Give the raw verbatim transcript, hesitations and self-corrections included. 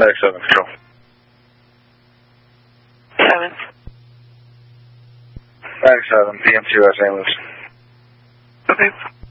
Medic seven, control. Seven. Medic seven, P M two at Saint Louis. Okay.